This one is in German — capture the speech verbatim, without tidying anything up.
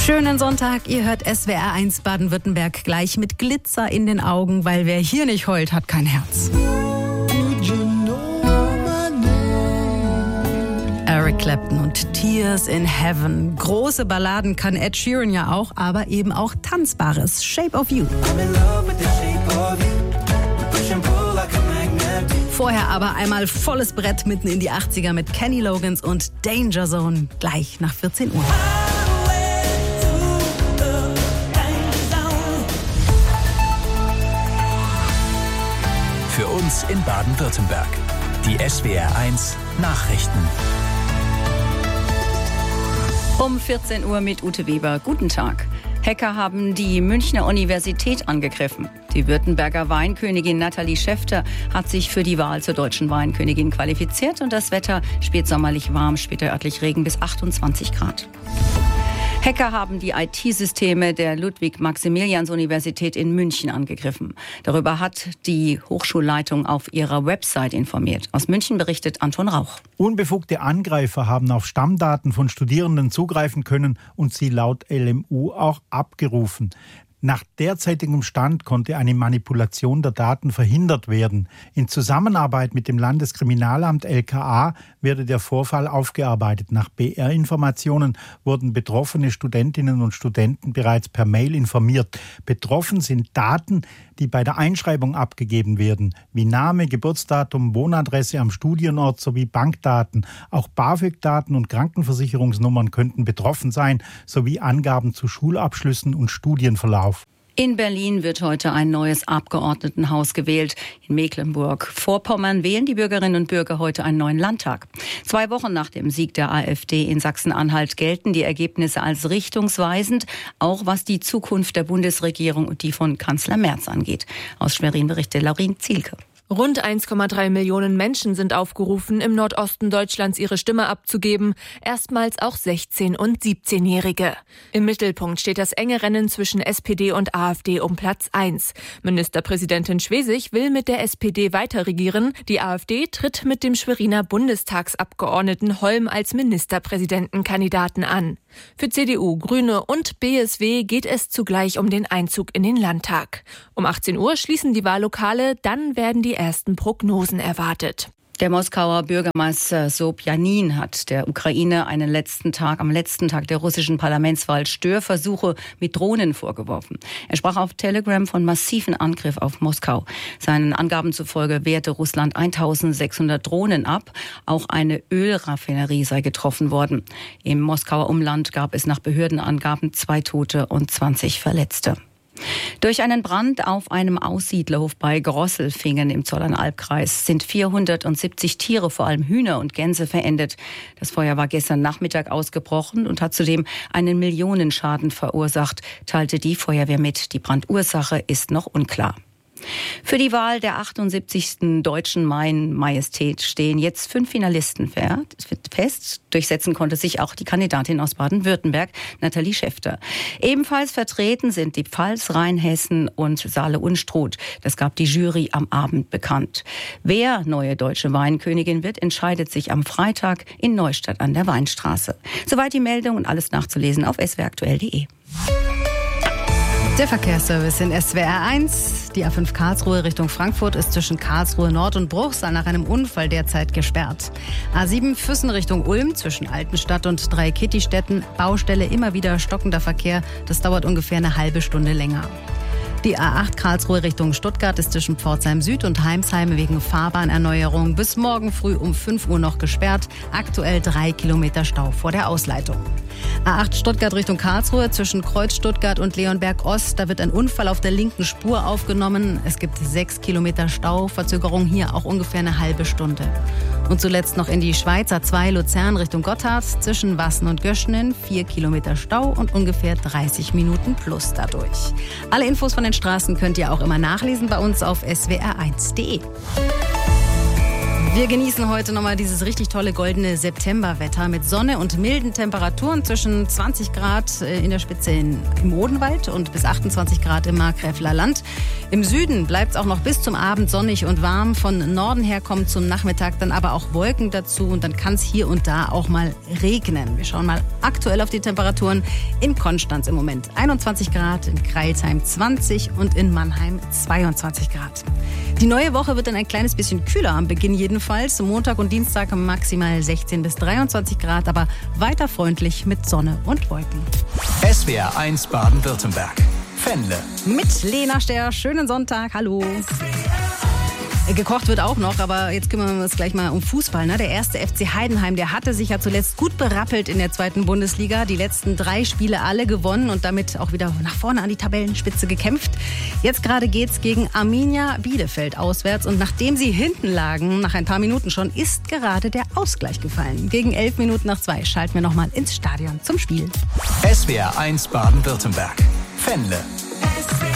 Schönen Sonntag, ihr hört S W R eins Baden-Württemberg gleich mit Glitzer in den Augen, weil wer hier nicht heult, hat kein Herz. Eric Clapton und Tears in Heaven. Große Balladen kann Ed Sheeran ja auch, aber eben auch Tanzbares. Shape of You. Vorher aber einmal volles Brett mitten in die achtziger mit Kenny Loggins und Danger Zone gleich nach vierzehn Uhr. Für uns in Baden-Württemberg. Die S W R eins Nachrichten. Um vierzehn Uhr mit Ute Weber. Guten Tag. Hacker haben die Münchner Universität angegriffen. Die Württemberger Weinkönigin Nathalie Schäfter hat sich für die Wahl zur deutschen Weinkönigin qualifiziert und das Wetter spätsommerlich warm, später örtlich Regen bis achtundzwanzig Grad. Hacker haben die I T-Systeme der Ludwig-Maximilians-Universität in München angegriffen. Darüber hat die Hochschulleitung auf ihrer Website informiert. Aus München berichtet Anton Rauch. Unbefugte Angreifer haben auf Stammdaten von Studierenden zugreifen können und sie laut L M U auch abgerufen. Nach derzeitigem Stand konnte eine Manipulation der Daten verhindert werden. In Zusammenarbeit mit dem Landeskriminalamt L K A werde der Vorfall aufgearbeitet. Nach B R-Informationen wurden betroffene Studentinnen und Studenten bereits per Mail informiert. Betroffen sind Daten, die bei der Einschreibung abgegeben werden, wie Name, Geburtsdatum, Wohnadresse am Studienort sowie Bankdaten. Auch BAföG-Daten und Krankenversicherungsnummern könnten betroffen sein, sowie Angaben zu Schulabschlüssen und Studienverlauf. In Berlin wird heute ein neues Abgeordnetenhaus gewählt. In Mecklenburg-Vorpommern wählen die Bürgerinnen und Bürger heute einen neuen Landtag. Zwei Wochen nach dem Sieg der AfD in Sachsen-Anhalt gelten die Ergebnisse als richtungsweisend, auch was die Zukunft der Bundesregierung und die von Kanzler Merz angeht. Aus Schwerin berichtet Laurin Zielke. Rund eins Komma drei Millionen Menschen sind aufgerufen, im Nordosten Deutschlands ihre Stimme abzugeben. Erstmals auch sechzehn- und siebzehnjährige. Im Mittelpunkt steht das enge Rennen zwischen S P D und AfD um Platz eins. Ministerpräsidentin Schwesig will mit der S P D weiter regieren. Die AfD tritt mit dem Schweriner Bundestagsabgeordneten Holm als Ministerpräsidentenkandidaten an. Für C D U, Grüne und B S W geht es zugleich um den Einzug in den Landtag. Um achtzehn Uhr schließen die Wahllokale, dann werden die ersten Prognosen erwartet. Der Moskauer Bürgermeister Sobjanin hat der Ukraine einen letzten Tag, am letzten Tag der russischen Parlamentswahl Störversuche mit Drohnen vorgeworfen. Er sprach auf Telegram von massiven Angriff auf Moskau. Seinen Angaben zufolge wehrte Russland eintausendsechshundert Drohnen ab. Auch eine Ölraffinerie sei getroffen worden. Im Moskauer Umland gab es nach Behördenangaben zwei Tote und zwanzig Verletzte. Durch einen Brand auf einem Aussiedlerhof bei Grosselfingen im Zollernalbkreis sind vierhundertsiebzig Tiere, vor allem Hühner und Gänse, verendet. Das Feuer war gestern Nachmittag ausgebrochen und hat zudem einen Millionenschaden verursacht, teilte die Feuerwehr mit. Die Brandursache ist noch unklar. Für die Wahl der achtundsiebzigsten Deutschen Majestät stehen jetzt fünf Finalisten fest. Durchsetzen konnte sich auch die Kandidatin aus Baden-Württemberg, Nathalie Schäfter. Ebenfalls vertreten sind die Pfalz, Rheinhessen und Saale-Unstrut. Das gab die Jury am Abend bekannt. Wer neue deutsche Weinkönigin wird, entscheidet sich am Freitag in Neustadt an der Weinstraße. Soweit die Meldung und alles nachzulesen auf s w r aktuell punkt d e. Der Verkehrsservice in S W R eins. Die A fünf Karlsruhe Richtung Frankfurt ist zwischen Karlsruhe Nord und Bruchsal nach einem Unfall derzeit gesperrt. A sieben Füssen Richtung Ulm zwischen Altenstadt und Dreikittistetten. Baustelle, immer wieder stockender Verkehr. Das dauert ungefähr eine halbe Stunde länger. Die A acht Karlsruhe Richtung Stuttgart ist zwischen Pforzheim Süd und Heimsheim wegen Fahrbahnerneuerung bis morgen früh um fünf Uhr noch gesperrt. Aktuell drei Kilometer Stau vor der Ausleitung. A acht Stuttgart Richtung Karlsruhe zwischen Kreuz Stuttgart und Leonberg Ost. Da wird ein Unfall auf der linken Spur aufgenommen. Es gibt sechs Kilometer Stau. Verzögerung hier auch ungefähr eine halbe Stunde. Und zuletzt noch in die Schweiz A zwei Luzern Richtung Gotthard zwischen Wassen und Göschenen. Vier Kilometer Stau und ungefähr dreißig Minuten plus dadurch. Alle Infos von den Straßen könnt ihr auch immer nachlesen bei uns auf s w r eins punkt d e. Wir genießen heute nochmal dieses richtig tolle goldene Septemberwetter mit Sonne und milden Temperaturen zwischen zwanzig Grad in der Spitze in, im Odenwald und bis achtundzwanzig Grad im Markgräfler Land. Im Süden bleibt es auch noch bis zum Abend sonnig und warm. Von Norden her kommen zum Nachmittag dann aber auch Wolken dazu und dann kann es hier und da auch mal regnen. Wir schauen mal aktuell auf die Temperaturen in Konstanz im Moment. einundzwanzig Grad, in Crailsheim zwanzig und in Mannheim zweiundzwanzig Grad. Die neue Woche wird dann ein kleines bisschen kühler am Beginn jedenfalls. Montag und Dienstag maximal sechzehn bis dreiundzwanzig Grad, aber weiter freundlich mit Sonne und Wolken. S W R eins Baden-Württemberg. Fännle. Mit Lena Ster. Schönen Sonntag. Hallo. Gekocht wird auch noch, aber jetzt kümmern wir uns gleich mal um Fußball. Ne? Der erste F C Heidenheim, der hatte sich ja zuletzt gut berappelt in der zweiten Bundesliga. Die letzten drei Spiele alle gewonnen und damit auch wieder nach vorne an die Tabellenspitze gekämpft. Jetzt gerade geht's gegen Arminia Bielefeld auswärts. Und nachdem sie hinten lagen, nach ein paar Minuten schon, ist gerade der Ausgleich gefallen. Gegen elf Minuten nach zwei schalten wir nochmal ins Stadion zum Spiel. S W R eins Baden-Württemberg. Fännle.